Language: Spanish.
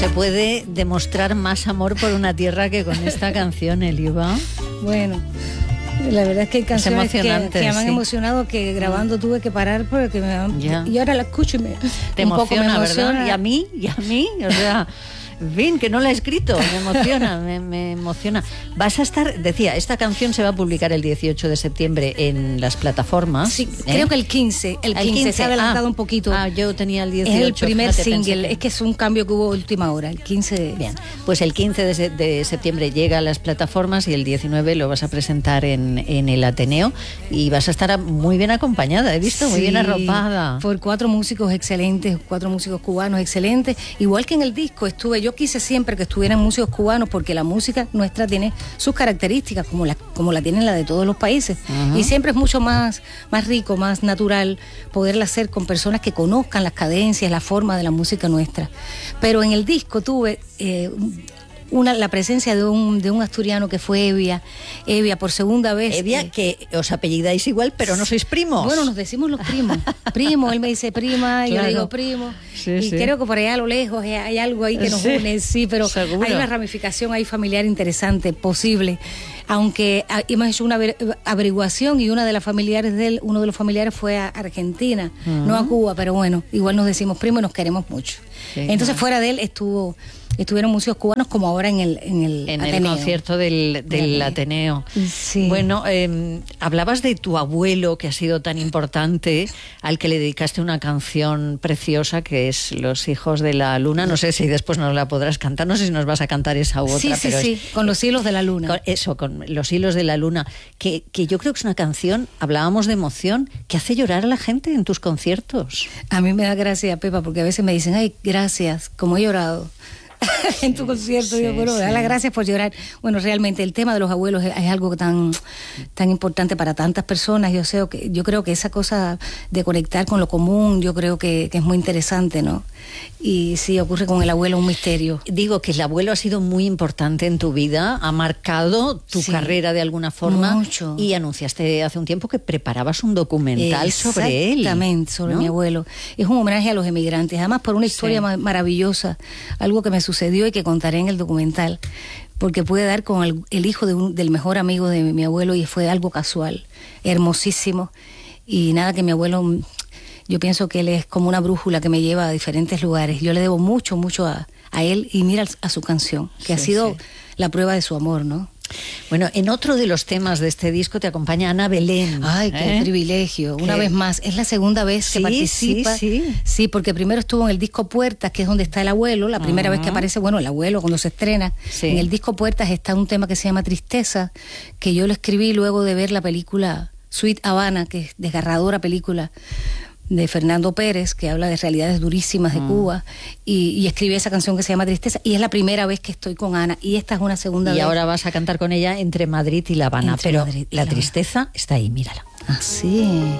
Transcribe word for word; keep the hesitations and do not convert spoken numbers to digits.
se puede demostrar más amor por una tierra que con esta canción, Eliva. Bueno, la verdad es que hay canciones que, que me han sí. emocionado, que grabando tuve que parar porque me han, y ahora la escucho y me, te un emociona, poco me emociona, ¿verdad? Y a mí, y a mí, o sea... En fin, que no la he escrito, me emociona, me, me emociona. Vas a estar, decía, esta canción se va a publicar el dieciocho de septiembre en las plataformas. Sí, ¿eh? creo que el quince, el, el quince, quince se ha adelantado ah, un poquito. Ah, yo tenía el dieciocho. Es el primer fíjate, single, que... es que es un cambio que hubo última hora, el quince. Bien, pues el quince de, de septiembre llega a las plataformas y el diecinueve lo vas a presentar en, en el Ateneo y vas a estar muy bien acompañada, he visto, muy sí, bien arropada. Por cuatro músicos excelentes, cuatro músicos cubanos excelentes, igual que en el disco estuve, yo quise siempre que estuvieran músicos cubanos porque la música nuestra tiene sus características como la, como la tienen la de todos los países. Uh-huh. Y siempre es mucho más, más rico, más natural poderla hacer con personas que conozcan las cadencias, la forma de la música nuestra. Pero en el disco tuve eh, una, la presencia de un, de un asturiano que fue Evia, Evia por segunda vez. Evia, eh, que os apellidáis igual, pero no sois primos. Bueno, nos decimos los primos. Primo, él me dice prima, y claro. Yo le digo primo. Sí, y sí. Creo que por allá a lo lejos hay algo ahí que nos sí. une, sí, pero seguro. Hay una ramificación ahí familiar interesante, posible. Aunque hemos hecho una averiguación y una de las familiares de él, uno de los familiares fue a Argentina, uh-huh. no a Cuba, pero bueno, igual nos decimos primos y nos queremos mucho. Sí, Entonces claro. fuera de él estuvo... Estuvieron músicos cubanos como ahora en el en el, en Ateneo. el concierto del, del Ateneo. Sí. Bueno, eh, hablabas de tu abuelo, que ha sido tan importante, al que le dedicaste una canción preciosa que es Los hijos de la luna. No sé si después nos la podrás cantar, no sé si nos vas a cantar esa u otra. Sí, sí, pero sí, es, con Los hilos de la luna. Con eso, con Los hilos de la luna, que, que yo creo que es una canción, hablábamos de emoción, que hace llorar a la gente en tus conciertos. A mí me da gracia, Pepa, porque a veces me dicen, ay, gracias, como he llorado. En tu concierto, sí, digo, bueno, sí. Da las gracias por llorar. Bueno, realmente el tema de los abuelos es, es algo tan, tan importante para tantas personas. Yo sé que, yo creo que esa cosa de conectar con lo común, yo creo que, que es muy interesante, ¿no? Y sí, ocurre con el abuelo un misterio. Digo que el abuelo ha sido muy importante en tu vida, ha marcado tu sí, carrera de alguna forma. Mucho. Y anunciaste hace un tiempo que preparabas un documental sobre él. Exactamente, sobre ¿no? mi abuelo. Es un homenaje a los emigrantes, además por una historia sí. maravillosa, algo que me sucedió y que contaré en el documental, porque pude dar con el, el hijo de un, del mejor amigo de mi, mi abuelo y fue algo casual, hermosísimo, y nada, que mi abuelo, yo pienso que él es como una brújula que me lleva a diferentes lugares. Yo le debo mucho, mucho a, a él y mira a su canción, que sí, ha sido sí. la prueba de su amor, ¿no? Bueno, en otro de los temas de este disco te acompaña Ana Belén. Ay, qué ¿eh? privilegio. Una ¿Qué? vez más. Es la segunda vez que sí, participa. Sí, sí. Sí, porque primero estuvo en el disco Puertas, que es donde está el abuelo. La primera uh-huh. vez que aparece, bueno, el abuelo cuando se estrena. Sí. En el disco Puertas está un tema que se llama Tristeza, que yo lo escribí luego de ver la película Sweet Havana, que es desgarradora película de Fernando Pérez, que habla de realidades durísimas de mm. Cuba, y, y escribí esa canción que se llama Tristeza, y es la primera vez que estoy con Ana, y esta es una segunda y vez. Y ahora vas a cantar con ella entre Madrid y La Habana, entre pero Madrid la La tristeza está ahí, mírala. Ah, sí.